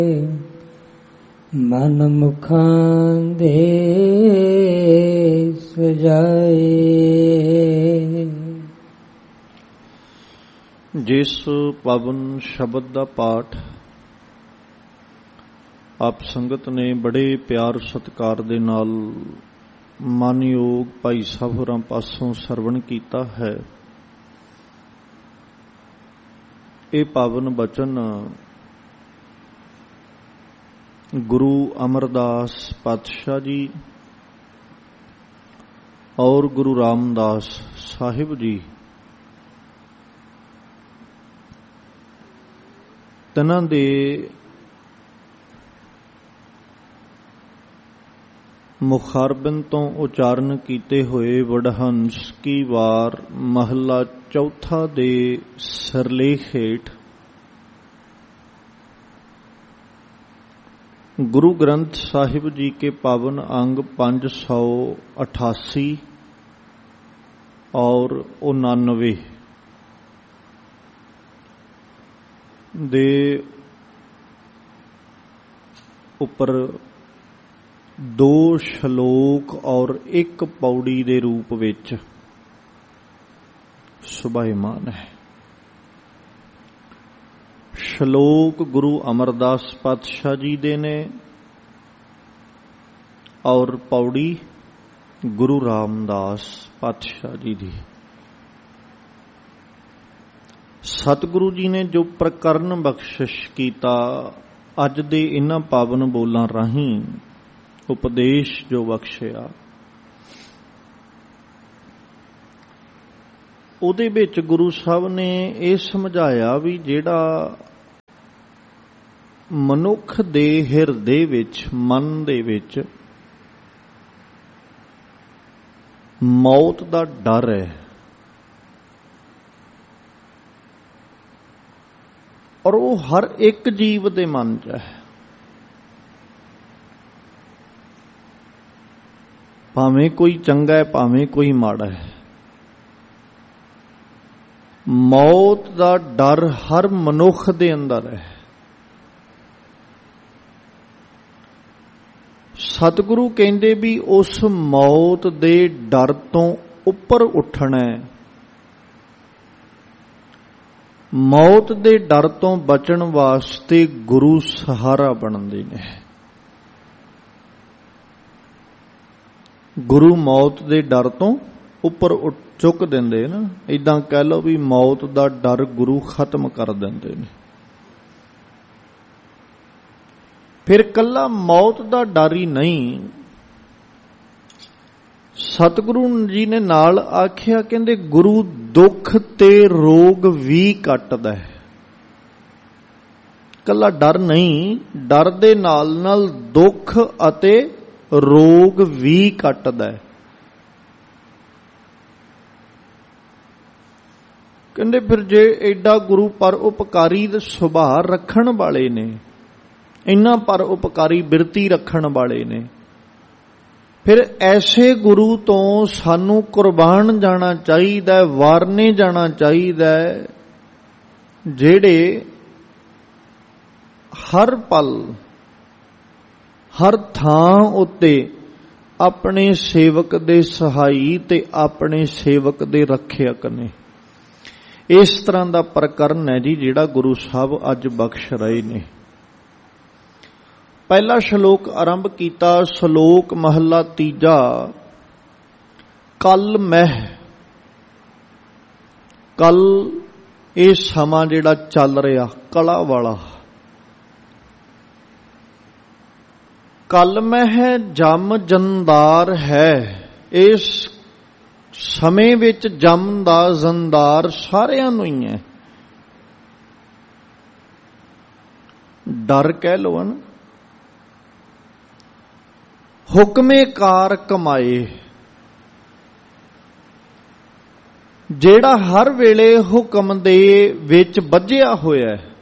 ਮਨ ਮੁਖਾਂ ਦੇ ਸੁਜਾਏ। ਜਿਸ ਪਾਵਨ ਸ਼ਬਦ ਦਾ ਪਾਠ ਆਪ ਸੰਗਤ ਨੇ ਬੜੇ ਪਿਆਰ ਸਤਿਕਾਰ ਦੇ ਨਾਲ ਮਾਨਯੋਗ ਭਾਈ ਸਾਹਿਬ ਹੋਰਾਂ ਪਾਸੋਂ ਸਰਵਣ ਕੀਤਾ ਹੈ, ਇਹ ਪਾਵਨ ਬਚਨ ਗੁਰੂ ਅਮਰਦਾਸ ਪਾਤਸ਼ਾਹ ਜੀ ਔਰ ਗੁਰੂ ਰਾਮਦਾਸ ਸਾਹਿਬ ਜੀ ਤਨਾਂ ਦੇ ਮੁਖਾਰਬਿੰਦ ਤੋਂ ਉਚਾਰਨ ਕੀਤੇ ਹੋਏ ਵਡਹੰਸ ਕੀ ਵਾਰ ਮਹੱਲਾ ਚੌਥਾ ਦੇ ਸਿਰਲੇਖ ਹੇਠ गुरु ग्रंथ साहिब जी के पावन अंग 588 और 99 दे उपर 2 श्लोक और 1 पौड़ी दे रूप विच सुभाईमान है। ਸ਼ਲੋਕ ਗੁਰੂ ਅਮਰਦਾਸ ਪਾਤਸ਼ਾਹ ਜੀ ਦੇ ਨੇ ਔਰ ਪੌੜੀ ਗੁਰੂ ਰਾਮਦਾਸ ਪਾਤਸ਼ਾਹ ਜੀ ਦੀ। ਸਤਿਗੁਰੂ ਜੀ ਨੇ ਜੋ ਪ੍ਰਕਰਨ ਬਖਸ਼ਿਸ਼ ਕੀਤਾ, ਅੱਜ ਦੇ ਇਹਨਾਂ ਪਾਵਨ ਬੋਲਾਂ ਰਾਹੀਂ ਉਪਦੇਸ਼ ਜੋ ਬਖਸ਼ਿਆ, ਉਹਦੇ ਵਿੱਚ ਗੁਰੂ ਸਾਹਿਬ ਨੇ ਇਹ ਸਮਝਾਇਆ ਵੀ ਜਿਹੜਾ ਮਨੁੱਖ ਦੇ ਹਿਰਦੇ ਵਿੱਚ, ਮਨ ਦੇ ਵਿੱਚ ਮੌਤ ਦਾ ਡਰ ਹੈ ਔਰ ਉਹ ਹਰ ਇੱਕ ਜੀਵ ਦੇ ਮਨ 'ਚ ਹੈ, ਭਾਵੇਂ ਕੋਈ ਚੰਗਾ ਹੈ ਭਾਵੇਂ ਕੋਈ ਮਾੜਾ ਹੈ। ਮੌਤ ਦਾ ਡਰ ਹਰ ਮਨੁੱਖ ਦੇ ਅੰਦਰ ਹੈ। ਸਤਿਗੁਰੂ ਕਹਿੰਦੇ ਵੀ ਉਸ ਮੌਤ ਦੇ ਡਰ ਤੋਂ ਉੱਪਰ ਉੱਠਣਾ ਹੈ। ਮੌਤ ਦੇ ਡਰ ਤੋਂ ਬਚਣ ਵਾਸਤੇ ਗੁਰੂ ਸਹਾਰਾ ਬਣਦੇ ਨੇ। ਗੁਰੂ ਮੌਤ ਦੇ ਡਰ ਤੋਂ ਉੱਪਰ ਚੁੱਕ ਦਿੰਦੇ ਨਾ, ਏਦਾਂ ਕਹਿ ਲਓ ਵੀ ਮੌਤ ਦਾ ਡਰ ਗੁਰੂ ਖਤਮ ਕਰ ਦਿੰਦੇ ਨੇ। ਫਿਰ ਕੱਲਾ ਮੌਤ ਦਾ ਡਰ ਹੀ ਨਹੀਂ, ਸਤਿਗੁਰੂ ਜੀ ਨੇ ਨਾਲ ਆਖਿਆ, ਕਹਿੰਦੇ ਗੁਰੂ ਦੁੱਖ ਤੇ ਰੋਗ ਵੀ ਕੱਟਦਾ ਹੈ। ਕੱਲਾ ਡਰ ਨਹੀਂ, ਡਰ ਦੇ ਨਾਲ ਨਾਲ ਦੁੱਖ ਅਤੇ ਰੋਗ ਵੀ ਕੱਟਦਾ ਹੈ। ਕਹਿੰਦੇ ਫਿਰ ਜੇ ਐਡਾ ਗੁਰੂ ਪਰ ਉਪਕਾਰੀ ਸੁਭਾਅ ਰੱਖਣ ਵਾਲੇ ਨੇ, ਇੰਨਾ ਪਰ ਉਪਕਾਰੀ ਬਿਰਤੀ ਰੱਖਣ ਵਾਲੇ ਨੇ, ਫਿਰ ਐਸੇ ਗੁਰੂ ਤੋਂ ਸਾਨੂੰ ਕੁਰਬਾਨ ਜਾਣਾ ਚਾਹੀਦਾ, ਵਾਰਨੇ ਜਾਣਾ ਚਾਹੀਦਾ, ਜਿਹੜੇ ਹਰ ਪਲ ਹਰ ਥਾਂ ਉੱਤੇ ਆਪਣੇ ਸੇਵਕ ਦੇ ਸਹਾਈ ਤੇ ਆਪਣੇ ਸੇਵਕ ਦੇ ਰੱਖਿਅਕ ਨੇ। ਇਸ ਤਰ੍ਹਾਂ ਦਾ ਪ੍ਰਕਰਨ ਹੈ ਜੀ ਜਿਹੜਾ ਗੁਰੂ ਸਾਹਿਬ ਅੱਜ ਬਖਸ਼ ਰਹੇ ਨੇ। ਪਹਿਲਾ ਸ਼ਲੋਕ ਆਰੰਭ ਕੀਤਾ, ਸ਼ਲੋਕ ਮਹੱਲਾ ਤੀਜਾ। ਕੱਲ ਮਹਿ, ਕੱਲ ਇਹ ਸਮਾਂ ਜਿਹੜਾ ਚੱਲ ਰਿਹਾ ਕਲਾ ਵਾਲਾ, ਕੱਲ ਮਹਿ ਜਮ ਜੰਦਾਰ ਹੈ। ਇਸ ਸਮੇਂ ਵਿੱਚ ਜਮ ਦਾ ਜ਼ੰਦਾਰ ਸਾਰਿਆਂ ਨੂੰ ਹੀ ਹੈ। ਡਰ ਕਹਿ ਲਓ ਨਾ। ਹੁਕਮੇ ਕਾਰ ਕਮਾਏ, ਜਿਹੜਾ ਹਰ ਵੇਲੇ ਹੁਕਮ ਦੇ ਵਿੱਚ ਬੱਝਿਆ ਹੋਇਆ ਹੈ,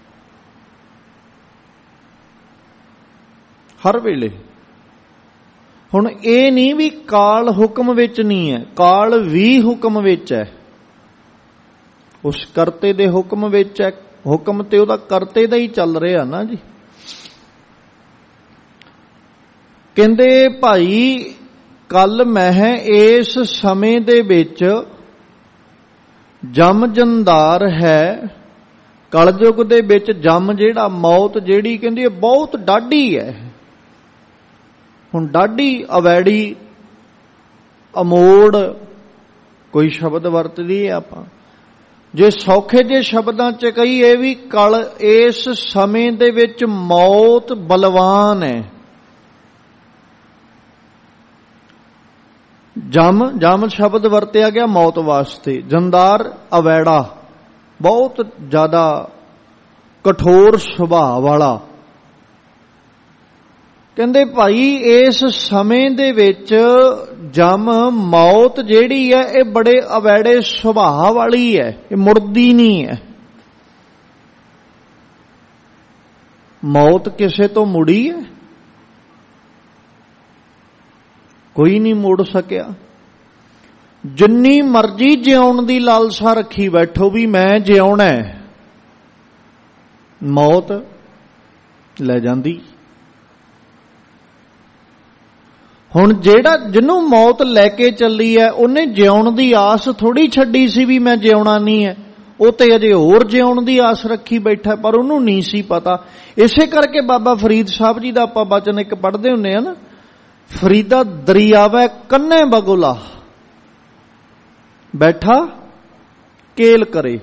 ਹਰ ਵੇਲੇ। ਹੁਣ ਇਹ ਨਹੀਂ ਵੀ ਕਾਲ ਹੁਕਮ ਵਿੱਚ ਨਹੀਂ ਹੈ, ਕਾਲ ਵੀ ਹੁਕਮ ਵਿੱਚ ਹੈ। ਉਸ ਕਰਤੇ ਦੇ ਹੁਕਮ ਵਿੱਚ ਹੈ, ਹੁਕਮ ਤੇ ਉਹਦਾ ਕਰਤੇ ਦਾ ਹੀ ਚੱਲ ਰਿਹਾ ਨਾ ਜੀ। ਕਹਿੰਦੇ ਭਾਈ ਕੱਲ ਮੈਂ ਇਸ ਸਮੇਂ ਦੇ ਵਿੱਚ ਜਮ ਜੰਦਾਰ ਹੈ। ਕਲਯੁਗ ਦੇ ਵਿੱਚ ਜਮ ਜਿਹੜਾ, ਮੌਤ ਜਿਹੜੀ ਕਹਿੰਦੀ ਇਹ ਬਹੁਤ ਡਾਢੀ ਹੈ। ਹੁਣ ਡਾਢੀ, ਅਵੈੜੀ, ਅਮੋੜ ਕੋਈ ਸ਼ਬਦ ਵਰਤਦੀ ਹੈ ਆਪਾਂ। ਜੇ ਸੌਖੇ ਜੇ ਸ਼ਬਦਾਂ 'ਚ ਕਹੀਏ ਵੀ ਕਲ ਇਸ ਸਮੇਂ ਦੇ ਵਿੱਚ ਮੌਤ ਬਲਵਾਨ ਹੈ। ਜਮ ਸ਼ਬਦ ਵਰਤਿਆ ਗਿਆ ਮੌਤ ਵਾਸਤੇ। ਜੰਦਾਰ ਅਵੈੜਾ, ਬਹੁਤ ਜ਼ਿਆਦਾ ਕਠੋਰ ਸੁਭਾਅ ਵਾਲਾ। ਕਹਿੰਦੇ ਭਾਈ ਇਸ ਸਮੇਂ ਦੇ ਵਿੱਚ ਜਮ, ਮੌਤ ਜਿਹੜੀ ਹੈ ਇਹ ਬੜੇ ਅਵੈੜੇ ਸੁਭਾਅ ਵਾਲੀ ਹੈ, ਇਹ ਮੁੜਦੀ ਨਹੀਂ ਹੈ। ਮੌਤ ਕਿਸੇ ਤੋਂ ਮੁੜੀ ਹੈ? ਕੋਈ ਨਹੀਂ ਮੁੜ ਸਕਿਆ। ਜਿੰਨੀ ਮਰਜ਼ੀ ਜਿਉਣ ਦੀ ਲਾਲਸਾ ਰੱਖੀ ਬੈਠੋ ਵੀ ਮੈਂ ਜਿਉਣਾ ਹੈ, ਮੌਤ ਲੈ ਜਾਂਦੀ। ਹੁਣ ਜਿਹਨੂੰ ਮੌਤ ਲੈ ਕੇ ਚੱਲੀ ਹੈ ਉਹਨੇ ਜਿਉਣ ਦੀ ਆਸ ਥੋੜੀ ਛੱਡੀ ਸੀ ਵੀ ਮੈਂ ਜਿਉਣਾ ਨਹੀਂ ਹੈ। ਉਹ ਤੇ ਅਜੇ ਹੋਰ ਜਿਉਣ ਦੀ ਆਸ ਰੱਖੀ ਬੈਠਾ, ਪਰ ਉਹਨੂੰ ਨਹੀਂ ਸੀ ਪਤਾ। ਇਸੇ ਕਰਕੇ ਬਾਬਾ ਫਰੀਦ ਸਾਹਿਬ ਜੀ ਦਾ ਆਪਾਂ ਬਚਨ ਇੱਕ ਪੜ੍ਹਦੇ ਹੁੰਦੇ ਆ ਨਾ, ਫਰੀਦਾ ਦਰਿਆਵੇ ਕੰਨੇ ਬਗੁਲਾ ਬੈਠਾ ਕੇਲ ਕਰੇ।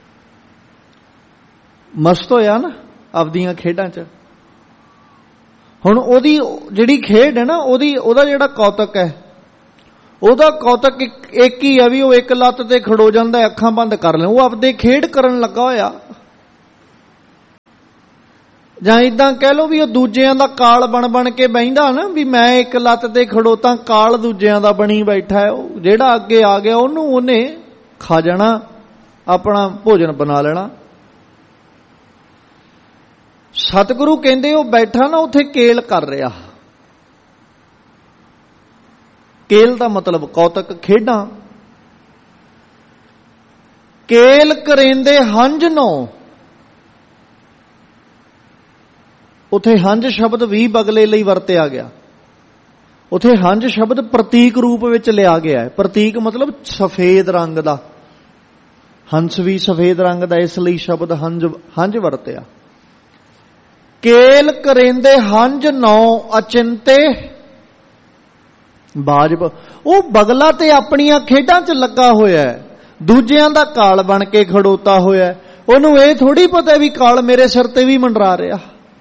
ਮਸਤ ਹੋਇਆ ਨਾ ਆਪਦੀਆਂ ਖੇਡਾਂ 'ਚ। ਹੁਣ ਉਹਦੀ ਜਿਹੜੀ ਖੇਡ ਹੈ ਨਾ, ਉਹਦਾ ਜਿਹੜਾ ਕੌਤਕ ਹੈ, ਉਹਦਾ ਕੌਤਕ ਇੱਕ ਹੀ ਹੈ ਵੀ ਉਹ ਇੱਕ ਲੱਤ ਤੇ ਖੜੋ ਜਾਂਦਾ, ਅੱਖਾਂ ਬੰਦ ਕਰ ਲੈ, ਉਹ ਆਪਦੇ ਖੇਡ ਕਰਨ ਲੱਗਾ ਹੋਇਆ। ਜਾਂ ਇਦਾਂ ਕਹਿ ਲਓ ਵੀ ਉਹ ਦੂਜਿਆਂ ਦਾ ਕਾਲ ਬਣ ਕੇ ਬਹਿੰਦਾ ਨਾ, ਵੀ ਮੈਂ ਇੱਕ ਲੱਤ ਤੇ ਖੜੋਤਾ, ਕਾਲ ਦੂਜਿਆਂ ਦਾ ਬਣੀ ਬੈਠਾ ਹੈ। ਉਹ ਜਿਹੜਾ ਅੱਗੇ ਆ ਗਿਆ ਉਹਨੇ ਖਾ ਜਾਣਾ, ਆਪਣਾ ਭੋਜਨ ਬਣਾ ਲੈਣਾ। ਸਤਿਗੁਰੂ ਕਹਿੰਦੇ ਉਹ ਬੈਠਾ ਨਾ ਉੱਥੇ ਕੇਲ ਕਰ ਰਿਹਾ। ਕੇਲ ਦਾ ਮਤਲਬ ਕੌਤਕ, ਖੇਡਾਂ। ਕੇਲ ਕਰੇਂਦੇ ਹੰਝ ਨੋ, ਉਥੇ ਹੰਝ ਸ਼ਬਦ ਵੀ ਬਗਲੇ ਲਈ ਵਰਤਿਆ ਗਿਆ। ਉਥੇ ਹੰਝ ਸ਼ਬਦ ਪ੍ਰਤੀਕ ਰੂਪ ਵਿੱਚ ਲਿਆ ਗਿਆ ਹੈ। ਪ੍ਰਤੀਕ ਮਤਲਬ ਸਫੇਦ ਰੰਗ ਦਾ, ਹੰਸ ਵੀ ਸਫੇਦ ਰੰਗ ਦਾ, ਇਸ ਲਈ ਸ਼ਬਦ ਹੰਝ ਵਰਤਿਆ। ਕੇਲ ਕਰੇਂਦੇ ਹੰਝ ਨੌ ਅਚਿੰਤੇ ਬਾਜਬ। ਉਹ ਬਗਲਾ ਤੇ ਆਪਣੀਆਂ ਖੇਡਾਂ 'ਚ ਲੱਗਾ ਹੋਇਆ ਹੈ, ਦੂਜਿਆਂ ਦਾ ਕਾਲ ਬਣ ਕੇ ਖੜੋਤਾ ਹੋਇਆ। ਉਹਨੂੰ ਇਹ ਥੋੜੀ ਪਤਾ ਵੀ ਕਾਲ ਮੇਰੇ ਸਿਰ ਤੇ ਵੀ ਮੰਡਰਾ ਰਿਹਾ,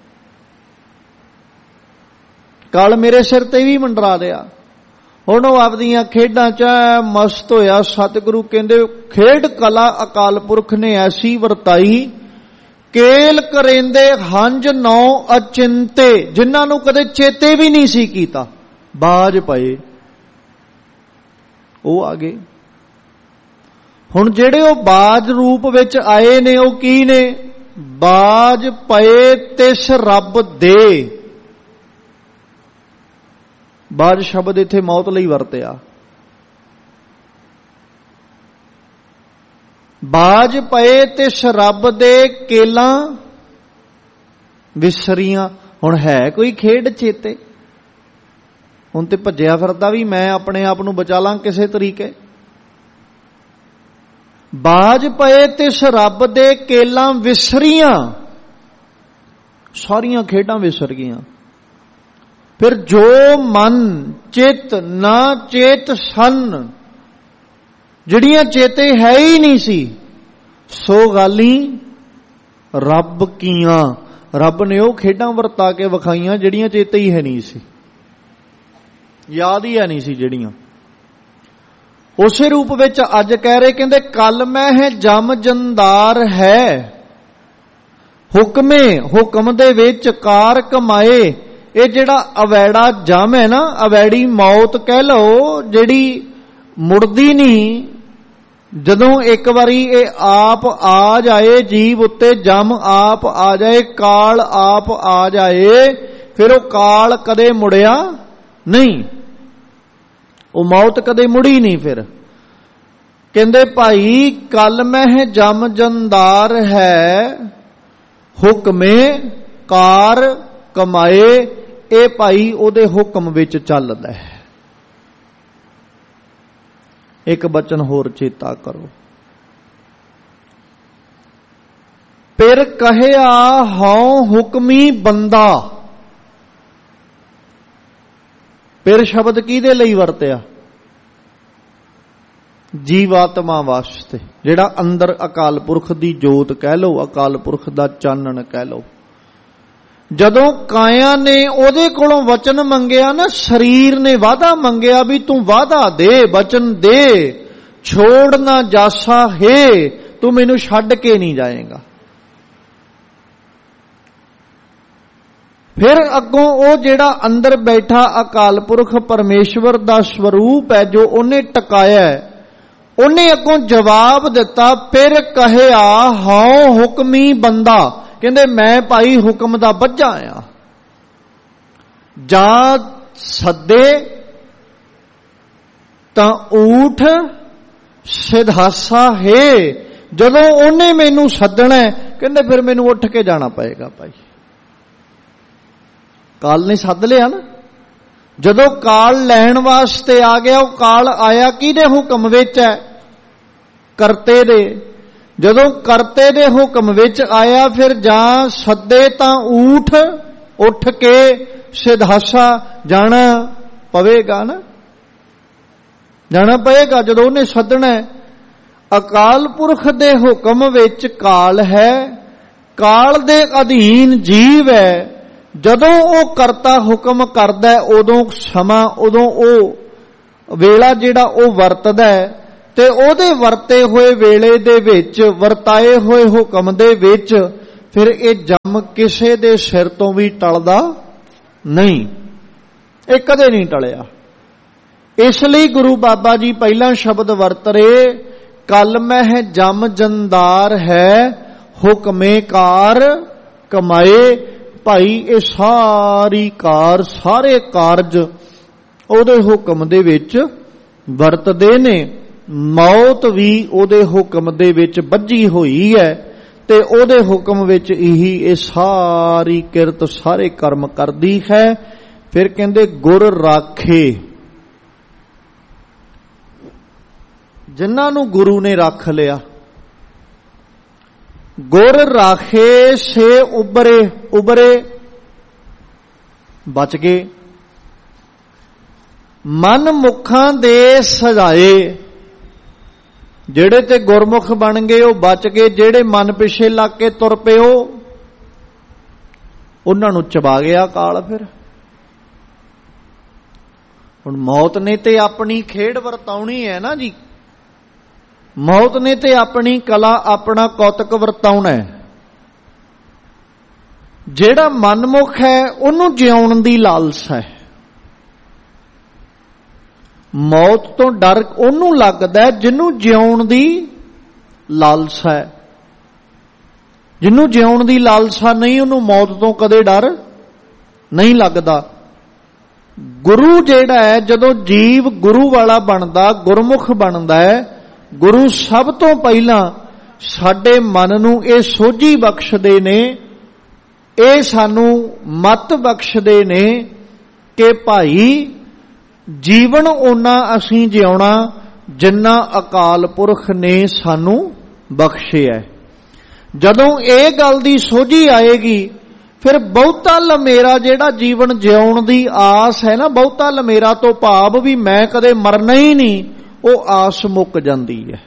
ਕਾਲ ਮੇਰੇ ਸਿਰ ਤੇ ਵੀ ਮੰਡਰਾ ਰਿਹਾ। ਹੁਣ ਉਹ ਆਪਦੀਆਂ ਖੇਡਾਂ 'ਚ ਮਸਤ ਹੋਇਆ। ਸਤਿਗੁਰੂ ਕਹਿੰਦੇ ਖੇਡ ਕਲਾ ਅਕਾਲ ਪੁਰਖ ਨੇ ਐਸੀ ਵਰਤਾਈ, ਕੇਲ ਕਰੇਂਦੇ ਹੰਝ ਨੌ ਅਚਿੰਤੇ, ਜਿਨ੍ਹਾਂ ਨੂੰ ਕਦੇ ਚੇਤੇ ਵੀ ਨਹੀਂ ਸੀ ਕੀਤਾ, ਬਾਜ ਪਏ, ਉਹ ਆ ਗਏ। ਹੁਣ ਜਿਹੜੇ ਉਹ ਬਾਜ ਰੂਪ ਵਿੱਚ ਆਏ ਨੇ ਉਹ ਕੀ ਨੇ? ਬਾਜ ਪਏ ਤਿਸ ਰੱਬ ਦੇ। ਬਾਜ ਸ਼ਬਦ ਇੱਥੇ ਮੌਤ ਲਈ ਵਰਤਿਆ। ਬਾਜ ਪਏ ਤਿਸ ਰੱਬ ਦੇ ਕੇਲਾਂ ਵਿਸਰੀਆਂ। ਹੁਣ ਹੈ ਕੋਈ ਖੇਡ ਚੇਤੇ? ਹੁਣ ਤੇ ਭੱਜਿਆ ਫਿਰਦਾ ਵੀ ਮੈਂ ਆਪਣੇ ਆਪ ਨੂੰ ਬਚਾ ਲਾਂ ਕਿਸੇ ਤਰੀਕੇ। ਬਾਜ ਪਏ ਤਿਸ ਰੱਬ ਦੇ ਕੇਲਾਂ ਵਿਸਰੀਆਂ, ਸਾਰੀਆਂ ਖੇਡਾਂ ਵਿਸਰ ਗਈਆਂ। ਫਿਰ ਜੋ ਮਨ ਚਿਤ ਨਾ ਚੇਤ ਸਨ, ਜਿਹੜੀਆਂ ਚੇਤੇ ਹੈ ਹੀ ਨਹੀਂ ਸੀ, ਸੋ ਗਾਲੀ ਰੱਬ ਕੀਆਂ। ਰੱਬ ਨੇ ਉਹ ਖੇਡਾਂ ਵਰਤਾ ਕੇ ਵਿਖਾਈਆਂ ਜਿਹੜੀਆਂ ਚੇਤੇ ਹੀ ਹੈ ਨਹੀਂ ਸੀ, ਯਾਦ ਹੀ ਹੈ ਨਹੀਂ ਸੀ ਜਿਹੜੀਆਂ। ਉਸੇ ਰੂਪ ਵਿੱਚ ਅੱਜ ਕਹਿ ਰਹੇ, ਕਹਿੰਦੇ ਕੱਲ ਮੈਂ ਹੈ ਜਮ ਜੰਦਾਰ ਹੈ, ਹੁਕਮੇ ਹੁਕਮ ਦੇ ਵਿੱਚ ਕਾਰ ਕਮਾਏ। ਇਹ ਜਿਹੜਾ ਅਵੈੜਾ ਜਮ ਹੈ ਨਾ, ਅਵੈੜੀ ਮੌਤ ਕਹਿ ਲਓ, ਜਿਹੜੀ ਮੁੜਦੀ ਨਹੀਂ। ਜਦੋਂ ਇੱਕ ਵਾਰੀ ਇਹ ਆਪ ਆ ਜਾਏ ਜੀਵ ਉੱਤੇ, ਜਮ ਆਪ ਆ ਜਾਏ, ਕਾਲ ਆਪ ਆ ਜਾਏ, ਫਿਰ ਉਹ ਕਾਲ ਕਦੇ ਮੁੜਿਆ ਨਹੀਂ, ਉਹ ਮੌਤ ਕਦੇ ਮੁੜੀ ਨਹੀਂ। ਫਿਰ ਕਹਿੰਦੇ ਭਾਈ ਕੱਲ ਮੈਂ ਜਮ ਜੰਦਾਰ ਹੈ, ਹੁਕਮੇ ਕਾਰ ਕਮਾਏ। ਇਹ ਭਾਈ ਉਹਦੇ ਹੁਕਮ ਵਿੱਚ ਚੱਲਦਾ ਹੈ। ਇੱਕ ਬਚਨ ਹੋਰ ਚੇਤਾ ਕਰੋ, ਫਿਰ ਕਹਿਆ ਹਉ ਹੁਕਮੀ ਬੰਦਾ। ਫਿਰ ਸ਼ਬਦ ਕਿਹਦੇ ਲਈ ਵਰਤਿਆ? ਜੀਵਾਤਮਾ ਵਾਸਤੇ, ਜਿਹੜਾ ਅੰਦਰ ਅਕਾਲ ਪੁਰਖ ਦੀ ਜੋਤ ਕਹਿ ਲਓ, ਅਕਾਲ ਪੁਰਖ ਦਾ ਚਾਨਣ ਕਹਿ ਲਓ। ਜਦੋਂ ਕਾਇਆ ਨੇ ਉਹਦੇ ਕੋਲੋਂ ਵਚਨ ਮੰਗਿਆ ਨਾ, ਸਰੀਰ ਨੇ ਵਾਅਦਾ ਮੰਗਿਆ ਵੀ ਤੂੰ ਵਾਅਦਾ ਦੇ, ਵਚਨ ਦੇ, ਛੋੜ ਨਾ ਜਾਸਾ ਹੈ, ਤੂੰ ਮੈਨੂੰ ਛੱਡ ਕੇ ਨਹੀਂ ਜਾਏਗਾ। ਫਿਰ ਅੱਗੋਂ ਉਹ ਜਿਹੜਾ ਅੰਦਰ ਬੈਠਾ ਅਕਾਲ ਪੁਰਖ ਪਰਮੇਸ਼ਵਰ ਦਾ ਸਰੂਪ ਹੈ, ਜੋ ਉਹਨੇ ਟਿਕਾਇਆ, ਉਹਨੇ ਅੱਗੋਂ ਜਵਾਬ ਦਿੱਤਾ, ਫਿਰ ਕਹਿਆ ਹਉ ਹੁਕਮੀ ਬੰਦਾ। ਕਹਿੰਦੇ ਮੈਂ ਭਾਈ ਹੁਕਮ ਦਾ ਬੱਝਾ ਆ। ਜਾਂ ਸੱਦੇ ਤਾਂ ਊਠ ਸਿਧਾਸਾ ਹੈ। ਜਦੋਂ ਉਹਨੇ ਮੈਨੂੰ ਸੱਦਣਾ, ਕਹਿੰਦੇ ਫਿਰ ਮੈਨੂੰ ਉੱਠ ਕੇ ਜਾਣਾ ਪਏਗਾ ਭਾਈ। ਕਾਲ ਨੇ ਸੱਦ ਲਿਆ ਨਾ, ਜਦੋਂ ਕਾਲ ਲੈਣ ਵਾਸਤੇ ਆ ਗਿਆ, ਉਹ ਕਾਲ ਆਇਆ ਕਿਹਦੇ ਹੁਕਮ ਵਿੱਚ ਹੈ? ਕਰਤੇ ਦੇ। ਜਦੋਂ ਕਰਤੇ ਦੇ ਹੁਕਮ ਵਿੱਚ ਆਇਆ, ਫਿਰ ਜਾਂ ਸੱਦੇ ਤਾਂ ਊਠ, ਉੱਠ ਕੇ ਸਿਧਾਸਾ ਜਾਣਾ ਪਵੇਗਾ ਨਾ, ਜਾਣਾ ਪਏਗਾ ਜਦੋਂ ਉਹਨੇ ਸੱਦਣਾ। ਅਕਾਲ ਪੁਰਖ ਦੇ ਹੁਕਮ ਵਿੱਚ ਕਾਲ ਹੈ, ਕਾਲ ਦੇ ਅਧੀਨ ਜੀਵ ਹੈ। ਜਦੋਂ ਉਹ ਕਰਤਾ ਹੁਕਮ ਕਰਦਾ, ਉਦੋਂ ਸਮਾਂ, ਉਦੋਂ ਉਹ ਵੇਲਾ ਜਿਹੜਾ ਉਹ ਵਰਤਦਾ ਹੈ, ਤੇ ਉਹਦੇ ਵਰਤੇ ਹੋਏ ਵੇਲੇ ਦੇ ਵਿੱਚ, ਵਰਤਾਏ ਹੋਏ ਹੁਕਮ ਦੇ ਵਿੱਚ, ਫਿਰ ਇਹ ਜੰਮ ਕਿਸੇ ਦੇ ਸਿਰ ਤੋਂ ਵੀ ਟਲਦਾ ਨਹੀਂ, ਇਹ ਕਦੇ ਨਹੀਂ ਟਲਿਆ। ਇਸ ਲਈ ਗੁਰੂ ਬਾਬਾ ਜੀ ਪਹਿਲਾ ਸ਼ਬਦ ਵਰਤ ਰਹੇ, ਕਲ ਮਹਿ ਜਮ ਜੰਦਾਰ ਹੈ, ਹੁਕਮੇ ਕਾਰ ਕਮਾਏ। ਭਾਈ ਇਹ ਸਾਰੀ ਕਾਰ, ਸਾਰੇ ਕਾਰਜ ਉਹਦੇ ਹੁਕਮ ਦੇ ਵਿੱਚ ਵਰਤਦੇ ਨੇ। ਮੌਤ ਵੀ ਉਹਦੇ ਹੁਕਮ ਦੇ ਵਿੱਚ ਬੱਝੀ ਹੋਈ ਹੈ, ਤੇ ਉਹਦੇ ਹੁਕਮ ਵਿੱਚ ਇਹੀ ਇਹ ਸਾਰੀ ਕਿਰਤ, ਸਾਰੇ ਕਰਮ ਕਰਦੀ ਹੈ। ਫਿਰ ਕਹਿੰਦੇ ਗੁਰ ਰਾਖੇ, ਜਿਨ੍ਹਾਂ ਨੂੰ ਗੁਰੂ ਨੇ ਰੱਖ ਲਿਆ। ਗੁਰ ਰਾਖੇ ਸੇ ਉਬਰੇ, ਉਬਰੇ ਬਚ ਗਏ। ਮਨ ਮੁਖਾਂ ਦੇ ਸਜਾਏ, ਜਿਹੜੇ ਤੇ ਗੁਰਮੁਖ ਬਣ ਗਏ ਉਹ ਬਚ ਗਏ, ਜਿਹੜੇ ਮਨ ਪਿੱਛੇ ਲੱਗ ਕੇ ਤੁਰ ਪਏ ਉਹਨਾਂ ਨੂੰ ਚਬਾ ਗਿਆ ਕਾਲ। ਫਿਰ ਹੁਣ ਮੌਤ ਨੇ ਤੇ ਆਪਣੀ ਖੇਡ ਵਰਤਾਉਣੀ ਹੈ ਨਾ ਜੀ, ਮੌਤ ਨੇ ਤੇ ਆਪਣੀ ਕਲਾ, ਆਪਣਾ ਕੌਤਕ ਵਰਤਾਉਣਾ ਹੈ। ਜਿਹੜਾ ਮਨਮੁਖ ਹੈ ਉਹਨੂੰ ਜਿਉਣ ਦੀ ਲਾਲਸਾ ਹੈ। ਮੌਤ ਤੋਂ ਡਰ ਉਹਨੂੰ ਲੱਗਦਾ ਜਿਹਨੂੰ ਜਿਉਣ ਦੀ ਲਾਲਸਾ ਹੈ। ਜਿਹਨੂੰ ਜਿਉਣ ਦੀ ਲਾਲਸਾ ਨਹੀਂ, ਉਹਨੂੰ ਮੌਤ ਤੋਂ ਕਦੇ ਡਰ ਨਹੀਂ ਲੱਗਦਾ। ਗੁਰੂ ਜਿਹੜਾ ਹੈ, ਜਦੋਂ ਜੀਵ ਗੁਰੂ ਵਾਲਾ ਬਣਦਾ, ਗੁਰਮੁਖ ਬਣਦਾ ਹੈ, ਗੁਰੂ ਸਭ ਤੋਂ ਪਹਿਲਾਂ ਸਾਡੇ ਮਨ ਨੂੰ ਇਹ ਸੋਝੀ ਬਖਸ਼ਦੇ ਨੇ, ਇਹ ਸਾਨੂੰ ਮਤ ਬਖਸ਼ਦੇ ਨੇ ਕਿ ਭਾਈ ਜੀਵਨ ਉਹਨਾਂ ਅਸੀਂ ਜਿਉਣਾ ਜਿੰਨਾ ਅਕਾਲ ਪੁਰਖ ਨੇ ਸਾਨੂੰ ਬਖਸ਼ਿਆ। ਜਦੋਂ ਇਹ ਗੱਲ ਦੀ ਸੋਝੀ ਆਏਗੀ, ਫਿਰ ਬਹੁਤਾ ਲਮੇਰਾ ਜਿਹੜਾ ਜੀਵਨ ਜਿਉਣ ਦੀ ਆਸ ਹੈ ਨਾ, ਬਹੁਤਾ ਲਮੇਰਾ ਤੋਂ ਭਾਵ ਵੀ ਮੈਂ ਕਦੇ ਮਰਨਾ ਹੀ ਨਹੀਂ, ਉਹ ਆਸ ਮੁੱਕ ਜਾਂਦੀ ਹੈ।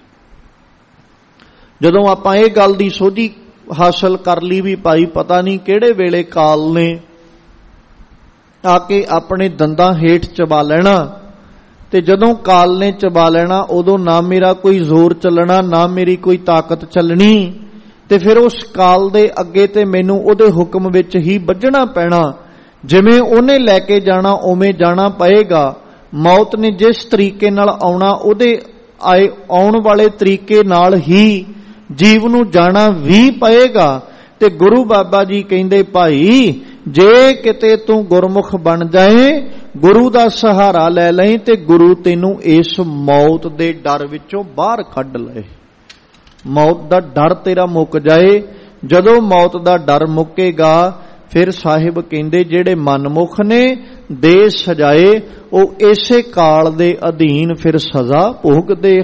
ਜਦੋਂ ਆਪਾਂ ਇਹ ਗੱਲ ਦੀ ਸੋਝੀ ਹਾਸਲ ਕਰ ਲਈ ਵੀ ਭਾਈ ਪਤਾ ਨਹੀਂ ਕਿਹੜੇ ਵੇਲੇ ਕਾਲ ਨੇ ਆ ਕੇ ਆਪਣੇ ਦੰਦਾਂ ਹੇਠ ਚਬਾ ਲੈਣਾ, ਤੇ ਜਦੋਂ ਕਾਲ ਨੇ ਚਬਾ ਲੈਣਾ, ਉਦੋਂ ਨਾ ਮੇਰਾ ਕੋਈ ਜ਼ੋਰ ਚੱਲਣਾ, ਨਾ ਮੇਰੀ ਕੋਈ ਤਾਕਤ ਚੱਲਣੀ, ਤੇ ਫਿਰ ਉਸ ਕਾਲ ਦੇ ਅੱਗੇ ਤੇ ਮੈਨੂੰ ਉਹਦੇ ਹੁਕਮ ਵਿੱਚ ਹੀ ਵੱਜਣਾ ਪੈਣਾ। ਜਿਵੇਂ ਉਹਨੇ ਲੈ ਕੇ ਜਾਣਾ ਉਵੇਂ ਜਾਣਾ ਪਏਗਾ। ਮੌਤ ਨੇ ਜਿਸ ਤਰੀਕੇ ਨਾਲ ਆਉਣਾ, ਉਹਦੇ ਆਉਣ ਵਾਲੇ ਤਰੀਕੇ ਨਾਲ ਹੀ ਜੀਵ ਨੂੰ ਜਾਣਾ ਵੀ ਪਏਗਾ। ਤੇ ਗੁਰੂ ਬਾਬਾ ਜੀ ਕਹਿੰਦੇ ਭਾਈ ਜੇ ਕਿਤੇ ਤੂੰ ਗੁਰਮੁਖ ਬਣ ਜਾਏ, ਗੁਰੂ ਦਾ ਸਹਾਰਾ ਲੈ ਲਏ, ਤੇ ਗੁਰੂ ਤੈਨੂੰ ਇਸ ਮੌਤ ਦੇ ਡਰ ਵਿੱਚੋਂ ਬਾਹਰ ਕੱਢ ਲਏ। ਮੌਤ ਦਾ ਡਰ ਤੇਰਾ ਮੁੱਕ ਜਾਏ। ਜਦੋਂ ਮੌਤ ਦਾ ਡਰ ਮੁੱਕੇਗਾ, ਫਿਰ ਸਾਹਿਬ ਕਹਿੰਦੇ ਜਿਹੜੇ ਮਨਮੁਖ ਨੇ ਦੇ ਸਜਾਏ ਉਹ ਇਸੇ ਕਾਲ ਦੇ ਅਧੀਨ ਫਿਰ ਸਜ਼ਾ ਭੋਗਦੇ